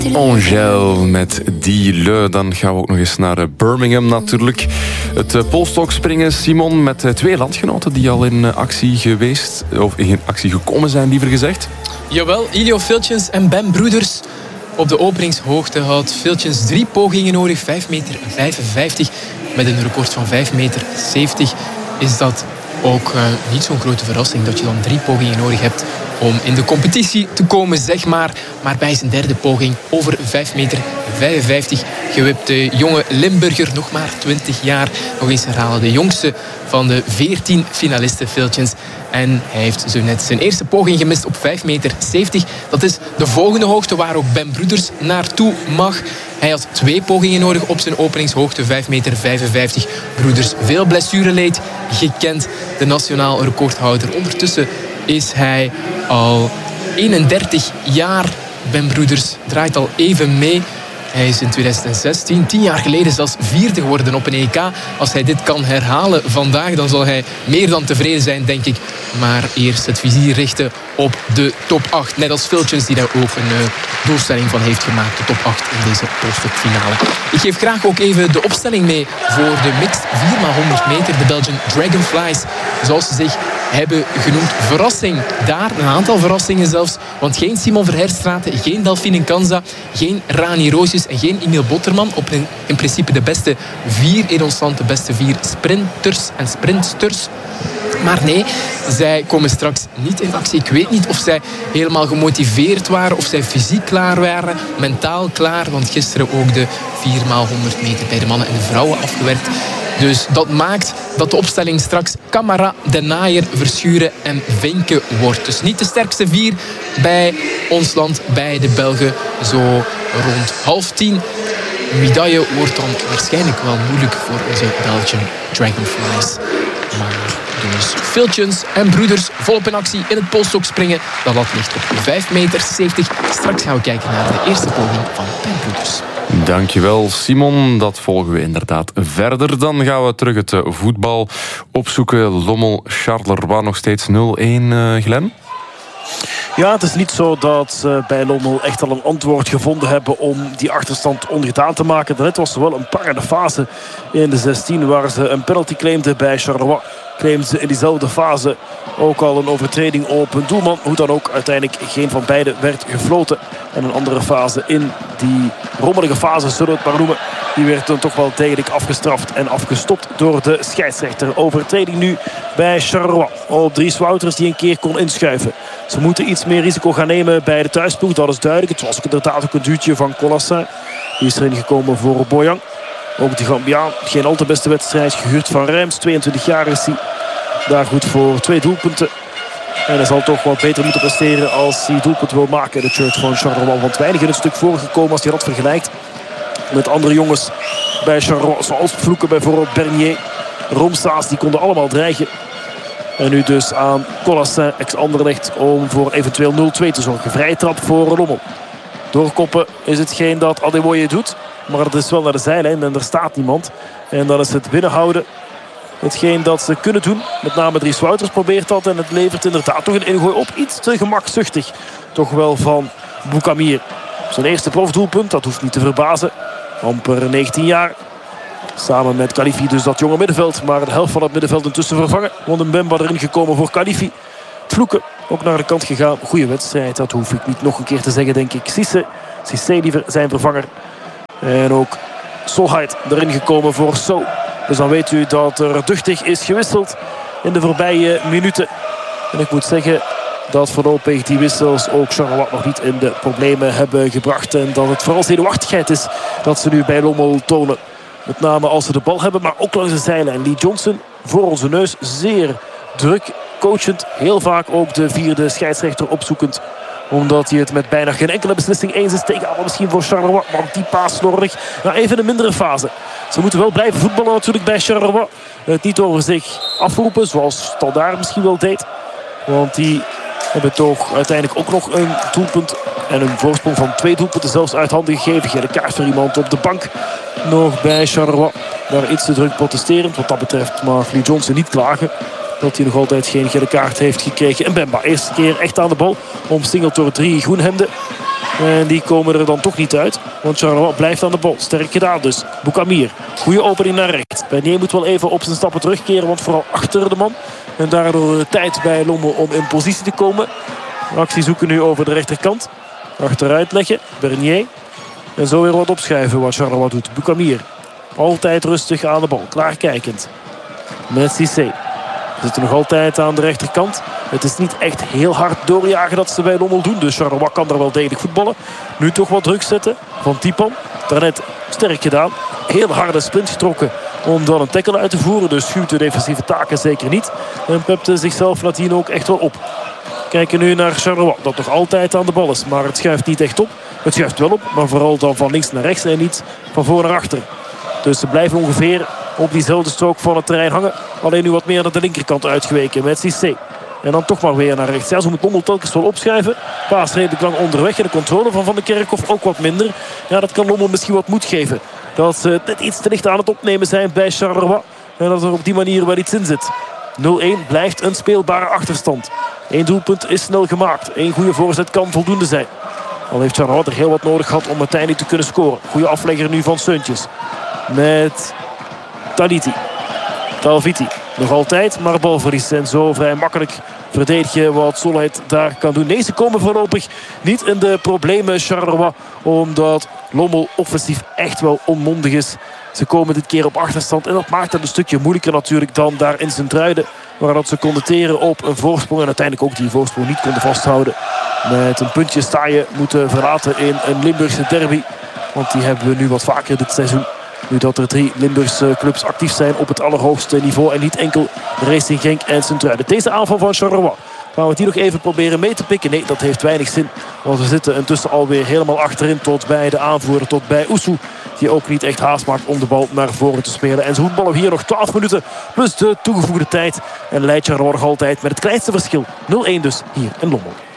Angèle met Die Le. Dan gaan we ook nog eens naar Birmingham natuurlijk. Het polstokspringen, Simon, met 2 landgenoten die al in actie geweest, of in actie gekomen zijn, liever gezegd. Jawel, Elio Filtjens en Ben Broeders. Op de openingshoogte had Filtjens 3 pogingen nodig, 5,55 meter. Met een record van 5,70 meter is dat ook niet zo'n grote verrassing dat je dan 3 pogingen nodig hebt om in de competitie te komen, zeg maar. Maar bij zijn derde poging over 5,55 meter gewipt de jonge Limburger, nog maar 20 jaar. Nog eens herhalen, de jongste van de 14 finalisten Filtjens. En hij heeft zo net zijn eerste poging gemist op 5,70 meter. Dat is de volgende hoogte waar ook Ben Broeders naartoe mag. Hij had 2 pogingen nodig op zijn openingshoogte, 5,55 meter. Broeders veel blessureleed gekend, de nationaal recordhouder. Ondertussen is hij al 31 jaar. Ben Broeders draait al even mee. Hij is in 2016, 10 jaar geleden, zelfs 4e geworden op een EK. Als hij dit kan herhalen vandaag, dan zal hij meer dan tevreden zijn, denk ik. Maar eerst het vizier richten op de top 8. Net als Filtjens, die daar ook een doelstelling van heeft gemaakt. De top 8 in deze polstokfinale. Ik geef graag ook even de opstelling mee voor de mixed 4x100 meter. De Belgian Dragonflies, zoals ze zich hebben genoemd. Verrassing daar, een aantal verrassingen zelfs. Want geen Simon Verherstraten, geen Delphine Kanza, geen Rani Roosjes en geen Emiel Botterman. Op in principe de beste 4 in ons land. De beste 4 sprinters en sprintsters. Maar nee, zij komen straks niet in actie. Ik weet niet of zij helemaal gemotiveerd waren, of zij fysiek klaar waren, mentaal klaar. Want gisteren ook de 4x100 meter bij de mannen en de vrouwen afgewerkt. Dus dat maakt dat de opstelling straks Camara, De Naaier, Verschuren en Vinke wordt. Dus niet de sterkste 4 bij ons land, bij de Belgen. Zo rond 9:30. Medaille wordt dan waarschijnlijk wel moeilijk voor onze Belgian Dragonflies. Maar dus Filtjens en Broeders volop in actie in het polstokspringen. Dat lat ligt op 5,70 meter. Straks gaan we kijken naar de eerste poging van Ben Broeders. Dankjewel, Simon. Dat volgen we inderdaad verder. Dan gaan we terug het voetbal opzoeken. Lommel, Charleroi nog steeds 0-1, Glenn? Ja, het is niet zo dat ze bij Lommel echt al een antwoord gevonden hebben om die achterstand ongedaan te maken. Daarnet was er wel een parende fase in de 16 waar ze een penalty claimden bij Charleroi. Claimden ze in diezelfde fase ook al een overtreding op een doelman. Hoe dan ook, uiteindelijk geen van beiden werd gefloten. En een andere fase in die rommelige fase, zullen we het maar noemen, die werd dan toch wel degelijk afgestraft en afgestopt door de scheidsrechter. Overtreding nu bij Charleroi op Dries Wouters die een keer kon inschuiven. Ze moeten iets meer risico gaan nemen bij de thuisploeg, dat is duidelijk. Het was ook inderdaad ook een duwtje van Colassin. Die is erin gekomen voor Boyang. Ook de Gambiaan, geen al te beste wedstrijd. Gehuurd van Reims, 22 jaar is hij. Daar goed voor 2 doelpunten. En hij zal toch wat beter moeten presteren als hij doelpunt wil maken. De shirt van Charleroi, want weinig in het stuk voorgekomen als je dat vergelijkt met andere jongens bij Charleroi. Zoals Vloeken bijvoorbeeld, Bernier, Romsaas, die konden allemaal dreigen. En nu dus aan Colassin, ex-Anderlecht, om voor eventueel 0-2 te zorgen. Vrije trap voor Lommel. Doorkoppen is hetgeen dat Adewoye doet. Maar het is wel naar de zijlijn en er staat niemand. En dan is het binnenhouden hetgeen dat ze kunnen doen. Met name Dries Wouters probeert dat. En het levert inderdaad toch een ingooi op. Iets te gemakzuchtig. Toch wel van Boukamir. Zijn eerste profdoelpunt, dat hoeft niet te verbazen. Amper 19 jaar. Samen met Khalifi dus dat jonge middenveld. Maar de helft van het middenveld intussen vervangen. Want Mbemba erin gekomen voor Khalifi. Vloeken ook naar de kant gegaan. Goeie wedstrijd, dat hoef ik niet nog een keer te zeggen, denk ik. Cissé liever zijn vervanger. En ook Solheid erin gekomen voor So. Dus dan weet u dat er duchtig is gewisseld in de voorbije minuten. En ik moet zeggen dat voorlopig die wissels ook Charleroi nog niet in de problemen hebben gebracht. En dat het vooral zenuwachtigheid is dat ze nu bij Lommel tonen. Met name als ze de bal hebben, maar ook langs de zijlijn. Lee Johnson voor onze neus, zeer druk, coachend. Heel vaak ook de 4e scheidsrechter opzoekend. Omdat hij het met bijna geen enkele beslissing eens is. Tegenhaal misschien voor Charleroi. Maar die paas slordig. Nou, even een mindere fase. Ze moeten wel blijven voetballen natuurlijk bij Charleroi. Het niet over zich afroepen. Zoals Standaard misschien wel deed. Want die hebben toch uiteindelijk ook nog een doelpunt. En een voorsprong van 2 doelpunten zelfs uit handen gegeven. Gele kaart voor iemand op de bank. Nog bij Charleroi. Daar iets te druk protesterend. Wat dat betreft mag Lee Johnson niet klagen. Dat hij nog altijd geen gele kaart heeft gekregen. En Mbemba, eerste keer echt aan de bal. Omsingeld door 3 groenhemden. En die komen er dan toch niet uit. Want Charleroi blijft aan de bal. Sterk gedaan dus. Boukamir. Goede opening naar rechts. Bernier moet wel even op zijn stappen terugkeren. Want vooral achter de man. En daardoor tijd bij Lommel om in positie te komen. Actie zoeken nu over de rechterkant. Achteruit leggen. Bernier. En zo weer wat opschuiven wat Charleroi doet. Boukamir. Altijd rustig aan de bal. Klaarkijkend. Met Cissé. We zitten nog altijd aan de rechterkant. Het is niet echt heel hard doorjagen dat ze bij Lommel doen. Dus Charleroi kan er wel degelijk voetballen. Nu toch wat druk zetten van Tipan. Daarnet sterk gedaan. Heel harde sprint getrokken om dan een tackle uit te voeren. Dus schuwt de defensieve taken zeker niet. En pepte zichzelf nadien ook echt wel op. Kijken nu naar Charleroi. Dat nog altijd aan de bal is. Maar het schuift niet echt op. Het schuift wel op. Maar vooral dan van links naar rechts en niet van voor naar achter. Dus ze blijven ongeveer op diezelfde strook van het terrein hangen. Alleen nu wat meer naar de linkerkant uitgeweken met Cissé. En dan toch maar weer naar rechts. Ja, zo moet Lommel telkens wel opschuiven. Paas redelijk lang onderweg. En de controle van de Kerkhoff ook wat minder. Ja, dat kan Lommel misschien wat moed geven. Dat ze net iets te licht aan het opnemen zijn bij Charleroi. En dat er op die manier wel iets in zit. 0-1 blijft een speelbare achterstand. 1 doelpunt is snel gemaakt. 1 goede voorzet kan voldoende zijn. Al heeft Charleroi er heel wat nodig gehad om uiteindelijk te kunnen scoren. Goede aflegger nu van Seuntjes. Met Talviti. Nog altijd, maar balverlies. En zo vrij makkelijk verdedigen wat Solheid daar kan doen. Nee, ze komen voorlopig niet in de problemen Charleroi. Omdat Lommel offensief echt wel onmondig is. Ze komen dit keer op achterstand. En dat maakt het een stukje moeilijker natuurlijk dan daar in Sint-Truiden. Waar dat ze konden teren op een voorsprong. En uiteindelijk ook die voorsprong niet konden vasthouden. Met een puntje sta je moeten verlaten in een Limburgse derby. Want die hebben we nu wat vaker dit seizoen. Nu dat er 3 Limburgse clubs actief zijn op het allerhoogste niveau. En niet enkel Racing Genk en Sint-Truiden. Deze aanval van Charleroi. Gaan we het hier nog even proberen mee te pikken? Nee, dat heeft weinig zin. Want we zitten intussen alweer helemaal achterin tot bij de aanvoerder. Tot bij Ousou. Die ook niet echt haast maakt om de bal naar voren te spelen. En ze voetballen hier nog 12 minuten. Plus de toegevoegde tijd. En leidt Charleroi nog altijd met het kleinste verschil. 0-1 dus hier in Lommel.